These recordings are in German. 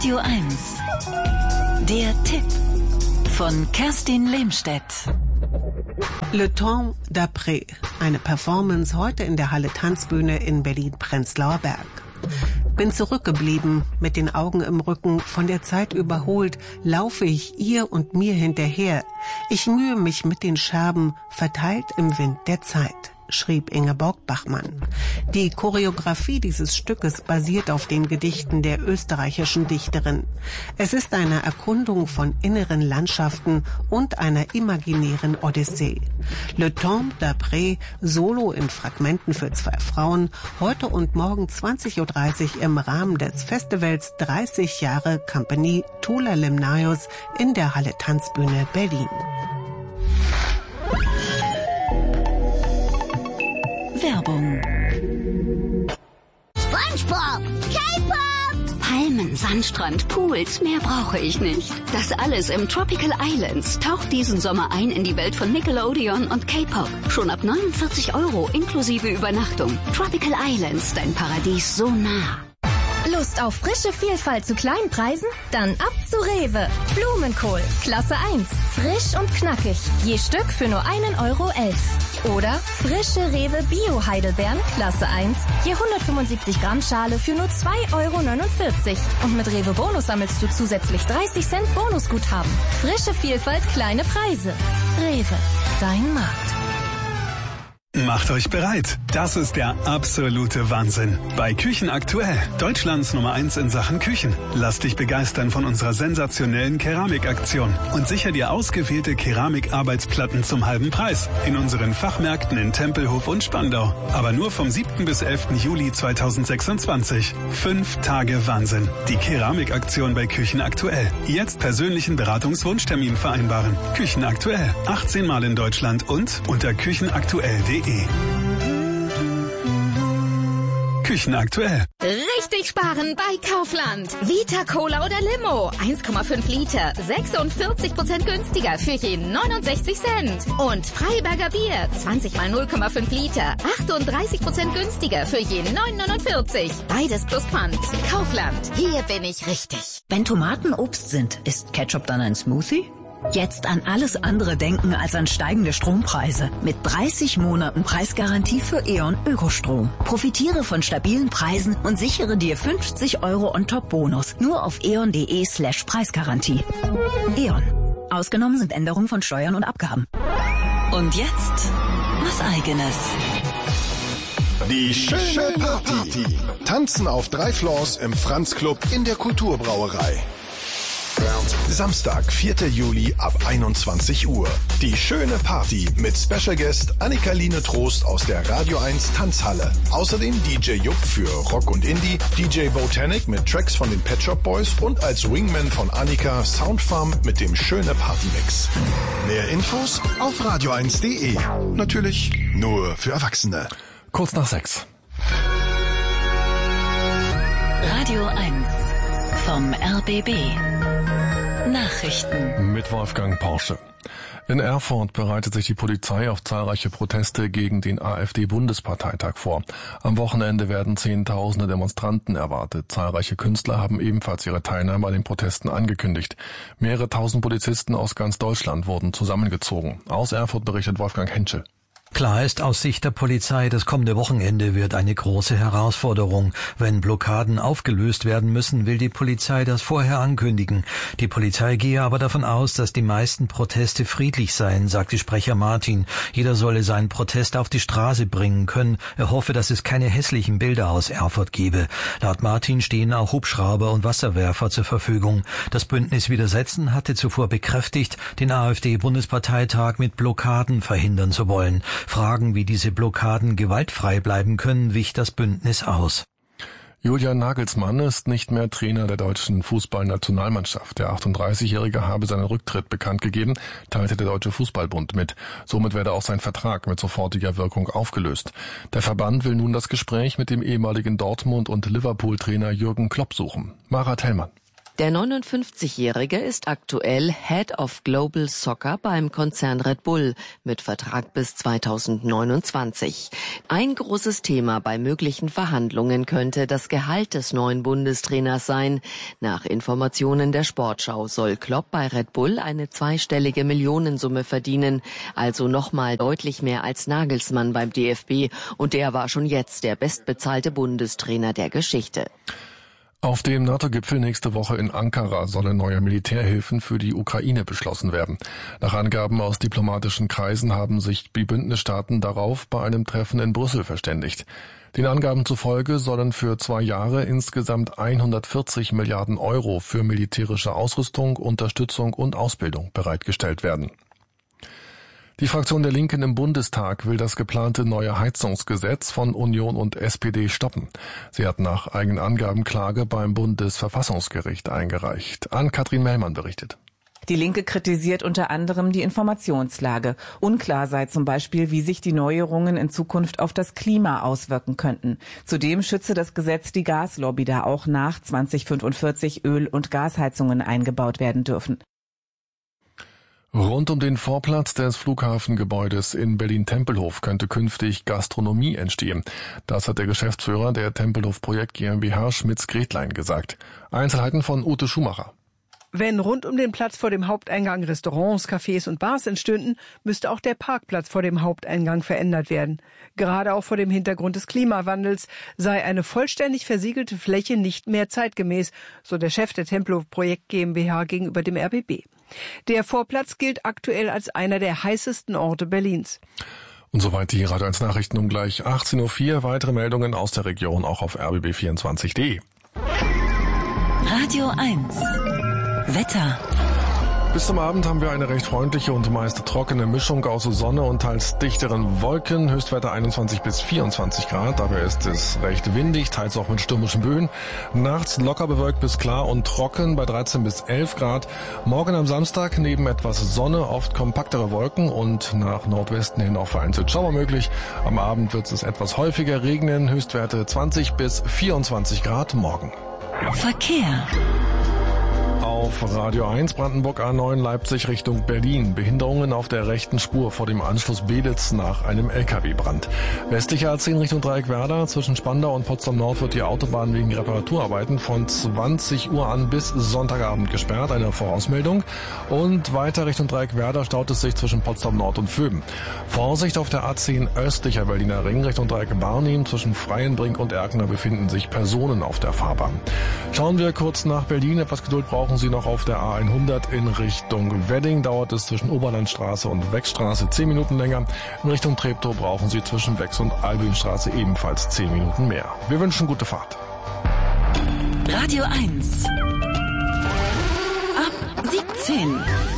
Radio 1. Der Tipp von Kerstin Lehmstedt. Le Temps d'après. Eine Performance heute in der Halle Tanzbühne in Berlin-Prenzlauer Berg. Bin zurückgeblieben, mit den Augen im Rücken, von der Zeit überholt, laufe ich ihr und mir hinterher. Ich mühe mich mit den Scherben, verteilt im Wind der Zeit, schrieb Ingeborg Bachmann. Die Choreografie dieses Stückes basiert auf den Gedichten der österreichischen Dichterin. Es ist eine Erkundung von inneren Landschaften und einer imaginären Odyssee. Le Temps d'après, Solo in Fragmenten für 2 Frauen, heute und morgen 20.30 Uhr im Rahmen des Festivals 30 Jahre Company Tula Limnaeus in der Halle Tanzbühne Berlin. Werbung. SpongeBob, K-Pop, Palmen, Sandstrand, Pools, mehr brauche ich nicht. Das alles im Tropical Islands. Taucht diesen Sommer ein in die Welt von Nickelodeon und K-Pop. Schon ab 49 € inklusive Übernachtung. Tropical Islands, dein Paradies so nah. Lust auf frische Vielfalt zu kleinen Preisen? Dann ab zu Rewe. Blumenkohl, Klasse 1. Frisch und knackig. Je Stück für nur 1,11 €. Oder frische Rewe Bio-Heidelbeeren, Klasse 1. Je 175 Gramm Schale für nur 2,49 €. Und mit Rewe Bonus sammelst du zusätzlich 30 Cent Bonusguthaben. Frische Vielfalt, kleine Preise. Rewe, dein Markt. Macht euch bereit. Das ist der absolute Wahnsinn. Bei Küchen aktuell. Deutschlands Nummer 1 in Sachen Küchen. Lass dich begeistern von unserer sensationellen Keramikaktion und sicher dir ausgewählte Keramikarbeitsplatten zum halben Preis. In unseren Fachmärkten in Tempelhof und Spandau. Aber nur vom 7. bis 11. Juli 2026. 5 Tage Wahnsinn. Die Keramikaktion bei Küchen aktuell. Jetzt persönlichen Beratungswunschtermin vereinbaren. Küchen aktuell. 18 Mal in Deutschland und unter küchenaktuell.de. Küchen aktuell. Richtig sparen bei Kaufland. Vita Cola oder Limo. 1,5 Liter. 46% günstiger für je 69 Cent. Und Freiberger Bier. 20 mal 0,5 Liter. 38% günstiger für je 9,49. Beides plus Pfand. Kaufland. Hier bin ich richtig. Wenn Tomaten Obst sind, ist Ketchup dann ein Smoothie? Jetzt an alles andere denken als an steigende Strompreise. Mit 30 Monaten Preisgarantie für E.ON Ökostrom. Profitiere von stabilen Preisen und sichere dir 50 € On-Top-Bonus. Nur auf eon.de/Preisgarantie. E.ON. Ausgenommen sind Änderungen von Steuern und Abgaben. Und jetzt was Eigenes. Die schöne Party. Tanzen auf 3 Floors im Franz Club in der Kulturbrauerei. Samstag, 4. Juli ab 21 Uhr. Die schöne Party mit Special Guest Annika-Line Trost aus der Radio 1 Tanzhalle. Außerdem DJ Jupp für Rock und Indie, DJ Botanic mit Tracks von den Pet Shop Boys und als Wingman von Annika Soundfarm mit dem schöne Party-Mix. Mehr Infos auf radio1.de. Natürlich nur für Erwachsene. Kurz nach 6. Radio 1 vom RBB. Nachrichten mit Wolfgang Porsche. In Erfurt bereitet sich die Polizei auf zahlreiche Proteste gegen den AfD-Bundesparteitag vor. Am Wochenende werden Zehntausende Demonstranten erwartet. Zahlreiche Künstler haben ebenfalls ihre Teilnahme an den Protesten angekündigt. Mehrere tausend Polizisten aus ganz Deutschland wurden zusammengezogen. Aus Erfurt berichtet Wolfgang Henschel. Klar ist aus Sicht der Polizei, das kommende Wochenende wird eine große Herausforderung. Wenn Blockaden aufgelöst werden müssen, will die Polizei das vorher ankündigen. Die Polizei gehe aber davon aus, dass die meisten Proteste friedlich seien, sagte Sprecher Martin. Jeder solle seinen Protest auf die Straße bringen können. Er hoffe, dass es keine hässlichen Bilder aus Erfurt gebe. Laut Martin stehen auch Hubschrauber und Wasserwerfer zur Verfügung. Das Bündnis Widersetzen hatte zuvor bekräftigt, den AfD-Bundesparteitag mit Blockaden verhindern zu wollen. Fragen, wie diese Blockaden gewaltfrei bleiben können, wich das Bündnis aus. Julian Nagelsmann ist nicht mehr Trainer der deutschen Fußballnationalmannschaft. Der 38-Jährige habe seinen Rücktritt bekannt gegeben, teilte der Deutsche Fußballbund mit. Somit werde auch sein Vertrag mit sofortiger Wirkung aufgelöst. Der Verband will nun das Gespräch mit dem ehemaligen Dortmund- und Liverpool-Trainer Jürgen Klopp suchen. Mara Tellmann. Der 59-Jährige ist aktuell Head of Global Soccer beim Konzern Red Bull mit Vertrag bis 2029. Ein großes Thema bei möglichen Verhandlungen könnte das Gehalt des neuen Bundestrainers sein. Nach Informationen der Sportschau soll Klopp bei Red Bull eine zweistellige Millionensumme verdienen, also nochmal deutlich mehr als Nagelsmann beim DFB, und der war schon jetzt der bestbezahlte Bundestrainer der Geschichte. Auf dem NATO-Gipfel nächste Woche in Ankara sollen neue Militärhilfen für die Ukraine beschlossen werden. Nach Angaben aus diplomatischen Kreisen haben sich die Bündnisstaaten darauf bei einem Treffen in Brüssel verständigt. Den Angaben zufolge sollen für 2 Jahre insgesamt 140 Milliarden Euro für militärische Ausrüstung, Unterstützung und Ausbildung bereitgestellt werden. Die Fraktion der Linken im Bundestag will das geplante neue Heizungsgesetz von Union und SPD stoppen. Sie hat nach eigenen Angaben Klage beim Bundesverfassungsgericht eingereicht. Ann-Kathrin Mellmann berichtet. Die Linke kritisiert unter anderem die Informationslage. Unklar sei zum Beispiel, wie sich die Neuerungen in Zukunft auf das Klima auswirken könnten. Zudem schütze das Gesetz die Gaslobby, da auch nach 2045 Öl- und Gasheizungen eingebaut werden dürfen. Rund um den Vorplatz des Flughafengebäudes in Berlin-Tempelhof könnte künftig Gastronomie entstehen. Das hat der Geschäftsführer der Tempelhof Projekt GmbH Schmitz-Gretlein gesagt. Einzelheiten von Ute Schumacher. Wenn rund um den Platz vor dem Haupteingang Restaurants, Cafés und Bars entstünden, müsste auch der Parkplatz vor dem Haupteingang verändert werden. Gerade auch vor dem Hintergrund des Klimawandels sei eine vollständig versiegelte Fläche nicht mehr zeitgemäß, so der Chef der Tempelhof Projekt GmbH gegenüber dem RBB. Der Vorplatz gilt aktuell als einer der heißesten Orte Berlins. Und soweit die Radio 1 Nachrichten um gleich 18.04 Uhr. Weitere Meldungen aus der Region auch auf rbb24.de. Radio 1 Wetter. Bis zum Abend haben wir eine recht freundliche und meist trockene Mischung aus Sonne und teils dichteren Wolken. Höchstwerte 21 bis 24 Grad. Dabei ist es recht windig, teils auch mit stürmischen Böen. Nachts locker bewölkt bis klar und trocken bei 13 bis 11 Grad. Morgen am Samstag neben etwas Sonne oft kompaktere Wolken und nach Nordwesten hin auch vereinzelt Schauer möglich. Am Abend wird es etwas häufiger regnen. Höchstwerte 20 bis 24 Grad morgen. Verkehr. Auf Radio 1 Brandenburg A9 Leipzig Richtung Berlin. Behinderungen auf der rechten Spur vor dem Anschluss Beditz nach einem LKW-Brand. Westliche A10 Richtung Dreieckwerder. Zwischen Spandau und Potsdam Nord wird die Autobahn wegen Reparaturarbeiten von 20 Uhr an bis Sonntagabend gesperrt. Eine Vorausmeldung. Und weiter Richtung Dreieckwerder staut es sich zwischen Potsdam Nord und Vöben. Vorsicht auf der A10 östlicher Berliner Ring Richtung Dreieck Barnim. Zwischen Freienbrink und Erkner befinden sich Personen auf der Fahrbahn. Schauen wir kurz nach Berlin. Etwas Geduld brauchen Sie noch auf der A100 in Richtung Wedding. Dauert es zwischen Oberlandstraße und Wechstraße 10 Minuten länger. In Richtung Treptow brauchen Sie zwischen Wex und Albinstraße ebenfalls 10 Minuten mehr. Wir wünschen gute Fahrt. Radio 1 ab 17.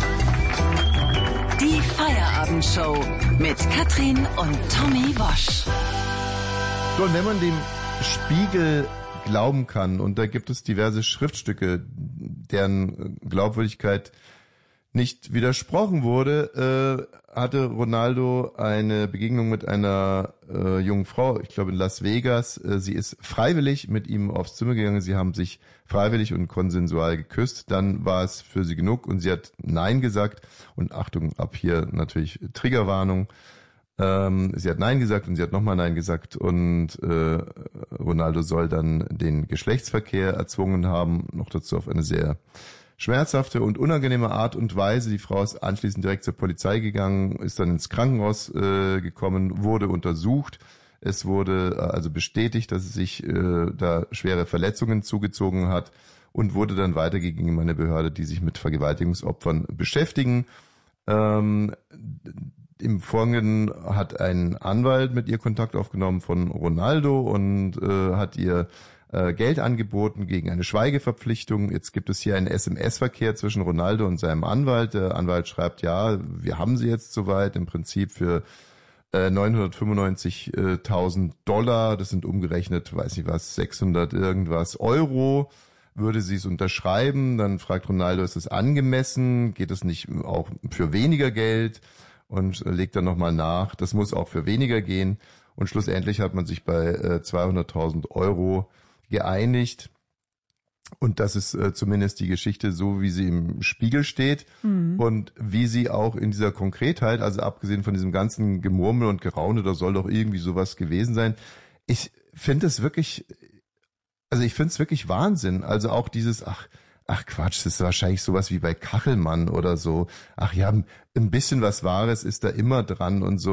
Die Feierabendshow mit Katrin und Tommy Wosch. So, und wenn man dem Spiegel glauben kann, und da gibt es diverse Schriftstücke, deren Glaubwürdigkeit nicht widersprochen wurde, hatte Ronaldo eine Begegnung mit einer jungen Frau, ich glaube in Las Vegas. Sie ist freiwillig mit ihm aufs Zimmer gegangen, sie haben sich freiwillig und konsensual geküsst, dann war es für sie genug und sie hat Nein gesagt. Und Achtung, ab hier natürlich Triggerwarnung. Sie hat Nein gesagt und sie hat nochmal Nein gesagt und Ronaldo soll dann den Geschlechtsverkehr erzwungen haben, noch dazu auf eine sehr schmerzhafte und unangenehme Art und Weise. Die Frau ist anschließend direkt zur Polizei gegangen, ist dann ins Krankenhaus gekommen, wurde untersucht. Es wurde also bestätigt, dass es sich da schwere Verletzungen zugezogen hat und wurde dann weitergegeben an eine Behörde, die sich mit Vergewaltigungsopfern beschäftigen. Im Folgenden hat ein Anwalt mit ihr Kontakt aufgenommen von Ronaldo und hat ihr Geld angeboten gegen eine Schweigeverpflichtung. Jetzt gibt es hier einen SMS-Verkehr zwischen Ronaldo und seinem Anwalt. Der Anwalt schreibt, ja, wir haben sie jetzt soweit, im Prinzip für $995.000, das sind umgerechnet, weiß nicht was, 600 irgendwas Euro. Würde sie es unterschreiben, dann fragt Ronaldo, ist es angemessen? Geht es nicht auch für weniger Geld? Und legt dann nochmal nach, das muss auch für weniger gehen. Und schlussendlich hat man sich bei 200.000 Euro geeinigt. Und das ist zumindest die Geschichte so, wie sie im Spiegel steht und wie sie auch in dieser Konkretheit, also abgesehen von diesem ganzen Gemurmel und Geraune, da soll doch irgendwie sowas gewesen sein. Ich finde es wirklich, also ich finde es wirklich Wahnsinn. Also auch dieses, ach Quatsch, das ist wahrscheinlich sowas wie bei Kachelmann oder so. Ach ja, ein bisschen was Wahres ist da immer dran und so.